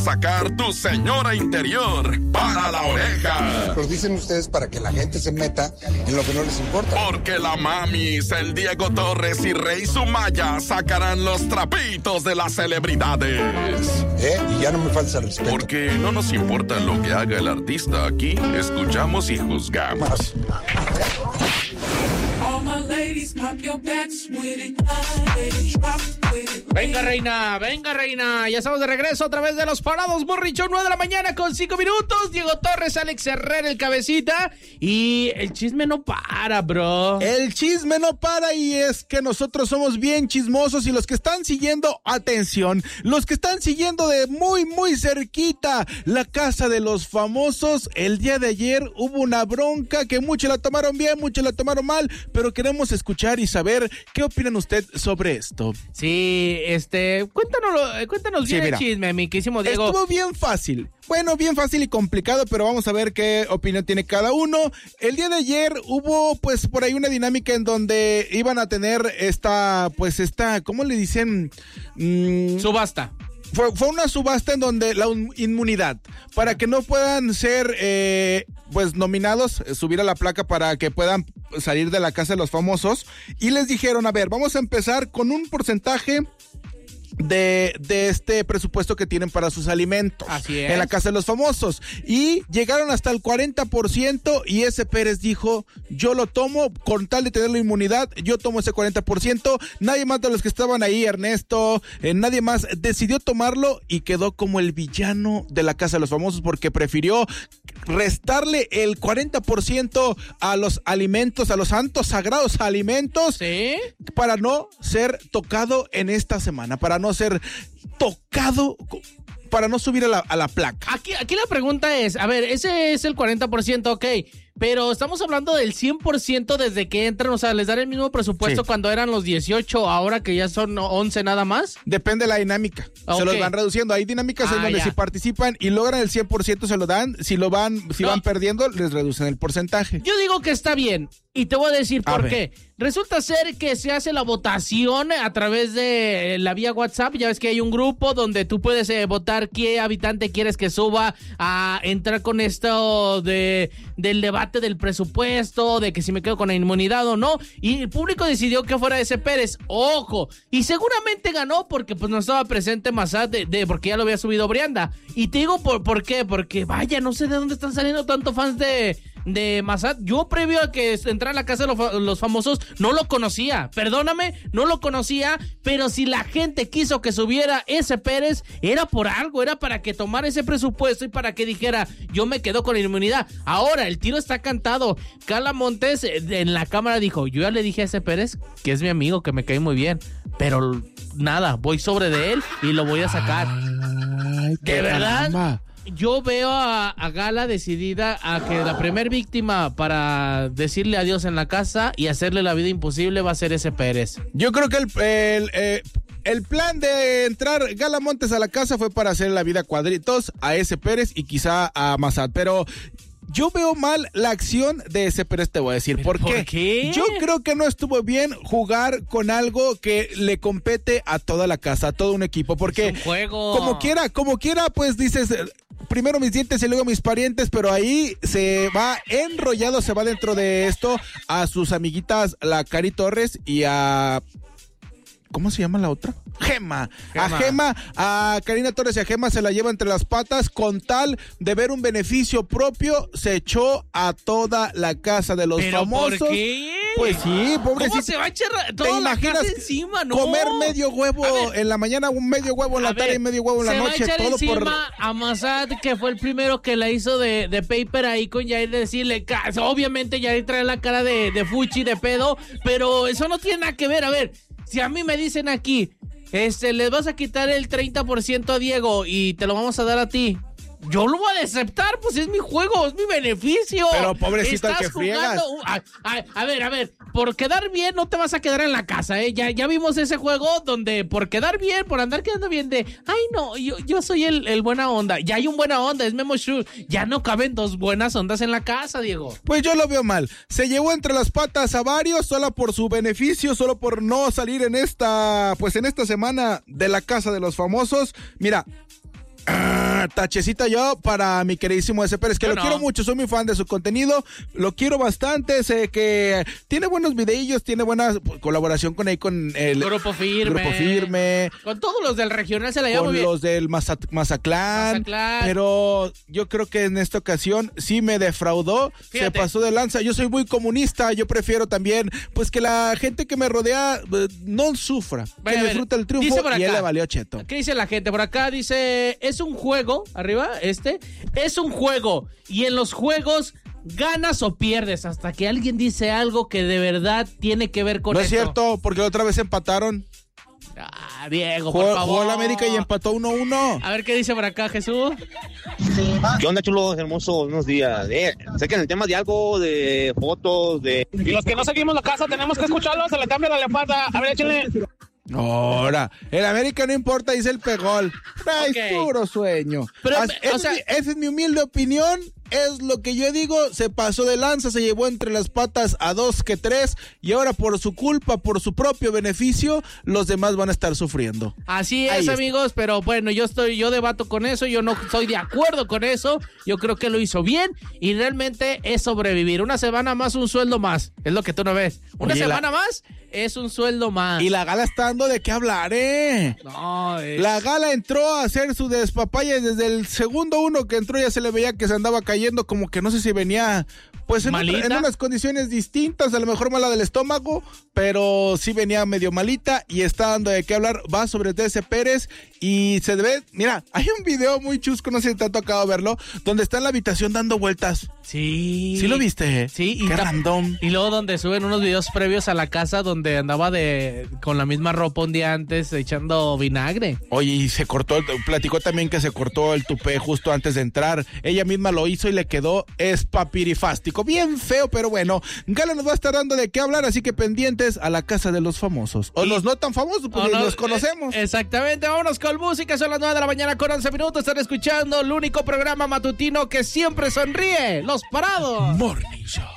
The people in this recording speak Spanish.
sacar tu señora interior para la oreja. Los dicen ustedes para que la gente se meta en lo que no les importa. Porque la Mamis, el Diego Torres y Rey Sumaya sacarán los trapitos de las celebridades. Y ya no me falta respeto. Porque no nos importa lo que haga el artista, aquí escuchamos y juzgamos. Venga reina, ya estamos de regreso a través de Los Parados Borrichón, 9 de la mañana con 5 minutos, Diego Torres, Alex Herrera, el cabecita, y el chisme no para, bro. El chisme no para y es que nosotros somos bien chismosos y los que están siguiendo, atención, los que están siguiendo de muy cerquita la Casa de los Famosos, el día de ayer hubo una bronca que muchos la tomaron bien, muchos la tomaron mal, pero queremos escuchar y saber qué opinan usted sobre esto. Sí, cuéntanos bien, mira, el chisme, mi querísimo Diego. Estuvo bien fácil. Bueno, bien fácil y complicado, pero vamos a ver qué opinión tiene cada uno. El día de ayer hubo, pues, por ahí una dinámica en donde iban a tener esta, ¿cómo le dicen? Subasta. Fue una subasta en donde la inmunidad, para que no puedan ser, nominados, subir a la placa para que puedan salir de la Casa de los Famosos. Y les dijeron, a ver, vamos a empezar con un porcentaje de este presupuesto que tienen para sus alimentos. Así es. En la Casa de los Famosos. Y llegaron hasta el 40% y ese Pérez dijo, yo lo tomo con tal de tener la inmunidad, yo tomo ese 40%. Nadie más de los que estaban ahí, Ernesto, nadie más decidió tomarlo y quedó como el villano de la Casa de los Famosos porque prefirió restarle el 40% a los alimentos, a los santos sagrados alimentos, ¿sí?, para no ser tocado en esta semana, para no ser tocado, para no subir a la placa. Aquí la pregunta es, a ver, ese es el 40%, ok, pero estamos hablando del 100% desde que entran, o sea, les dan el mismo presupuesto, sí, cuando eran los 18, ahora que ya son 11 nada más. Depende de la dinámica, okay, se los van reduciendo. Hay dinámicas en donde si participan y logran el 100% se lo dan, si van perdiendo, les reducen el porcentaje. Yo digo que está bien, y te voy a decir por qué. Resulta ser que se hace la votación a través de la vía WhatsApp. Ya ves que hay un grupo donde tú puedes votar qué habitante quieres que suba a entrar con esto del debate del presupuesto, de que si me quedo con la inmunidad o no. Y el público decidió que fuera ese Pérez. ¡Ojo! Y seguramente ganó porque pues no estaba presente Massad, porque ya lo había subido Brianda. Y te digo por qué. Porque vaya, no sé de dónde están saliendo tantos fans de Massad. Yo previo a que entrara a la Casa de los Famosos no lo conocía, perdóname, no lo conocía, pero si la gente quiso que subiera ese Pérez, era por algo, era para que tomara ese presupuesto y para que dijera, yo me quedo con la inmunidad. Ahora, el tiro está cantado. Carla Montes en la cámara dijo, yo ya le dije a ese Pérez, que es mi amigo, que me cae muy bien, pero nada, voy sobre de él y lo voy a sacar. Ay, de verdad, caramba. Yo veo a Gala decidida a que la primer víctima para decirle adiós en la casa y hacerle la vida imposible va a ser ese Pérez. Yo creo que el plan de entrar Gala Montes a la casa fue para hacer la vida cuadritos a ese Pérez y quizá a Massad, pero yo veo mal la acción de ese Pérez, te voy a decir. ¿Por qué? Yo creo que no estuvo bien jugar con algo que le compete a toda la casa, a todo un equipo, porque es un juego. Como quiera, pues dices, primero mis dientes y luego mis parientes, pero ahí se va enrollado, se va dentro de esto a sus amiguitas, la Cari Torres y a... ¿Cómo se llama la otra? Gema. A Karina Torres y a Gema se la lleva entre las patas con tal de ver un beneficio propio, se echó a toda la Casa de los Famosos. ¿Por qué? Pues sí, pobrecito. ¿Cómo se va a echar toda la casa encima? No. Comer medio huevo en la mañana, un medio huevo en la tarde y medio huevo en la noche. Se va a echar todo encima a Massad, que fue el primero que la hizo de paper ahí con Yair, de decirle, obviamente Yair trae la cara de fuchi, de pedo, pero eso no tiene nada que ver. A ver, si a mí me dicen aquí, les vas a quitar el 30% a Diego y te lo vamos a dar a ti, yo lo voy a aceptar, pues es mi juego, es mi beneficio. Pero pobrecito el que friegas. A ver, por quedar bien no te vas a quedar en la casa, ¿eh? Ya vimos ese juego donde por quedar bien, por andar quedando bien de, ay no, yo soy el buena onda. Ya hay un buena onda, es Memo Shure. Ya no caben dos buenas ondas en la casa, Diego. Pues yo lo veo mal. Se llevó entre las patas a varios solo por su beneficio, solo por no salir en esta semana de la Casa de los Famosos. Mira, Tachecita yo para mi queridísimo ese Pérez, que yo lo quiero mucho, soy muy fan de su contenido, lo quiero bastante, sé que tiene buenos videillos, tiene buena colaboración con el Grupo Firme. Con todos los del regional se la lleva muy bien. Con los del Mazatlán, pero yo creo que en esta ocasión sí me defraudó, se pasó de lanza. Yo soy muy comunista, yo prefiero también pues que la gente que me rodea no sufra, que disfrute el triunfo y él le valió cheto. ¿Qué dice la gente? Por acá dice, es un juego, arriba, es un juego y en los juegos ganas o pierdes hasta que alguien dice algo que de verdad tiene que ver con esto. No es cierto, porque la otra vez empataron. Diego, por favor. Jugó la América y empató 1-1. A ver qué dice por acá, Jesús. ¿Qué onda, chulos hermosos? Buenos días. Sé que en el tema de algo, de fotos, de... Y los que no seguimos la casa tenemos que escucharlos, se le cambia la leoparda. A ver, échenle. Ahora, el América no importa, dice el Pegol. Es puro sueño. Pero, esa es mi humilde opinión. Es lo que yo digo, se pasó de lanza, se llevó entre las patas a 2 que 3 y ahora por su culpa, por su propio beneficio, los demás van a estar sufriendo. Así es, amigos, pero bueno, yo debato con eso, yo no estoy de acuerdo con eso, yo creo que lo hizo bien y realmente es sobrevivir. Una semana más, un sueldo más, es lo que tú no ves. Una semana más es un sueldo más. Y la Gala está dando de qué hablar, La Gala entró a hacer su despapalle desde el segundo uno que entró, ya se le veía que se andaba cayendo, como que no sé si venía pues en unas condiciones distintas, a lo mejor mala del estómago, pero sí venía medio malita y está dando de qué hablar. Va sobre ese Pérez y se debe, mira, hay un video muy chusco, no sé si te ha tocado verlo, donde está en la habitación dando vueltas. Sí. ¿Sí lo viste? Sí. Qué random. Y luego donde suben unos videos previos a la casa donde andaba con la misma ropa un día antes echando vinagre. Oye, y se cortó, platicó también que se cortó el tupé justo antes de entrar. Ella misma lo hizo y le quedó espapirifástico. Bien feo, pero bueno. Gala nos va a estar dando de qué hablar, así que pendientes a la casa de los famosos. O los no tan famosos, porque los conocemos. Exactamente, vámonos con música. Son las 9 de la mañana con 11 minutos. Están escuchando el único programa matutino que siempre sonríe. Los Parados. Morning Show.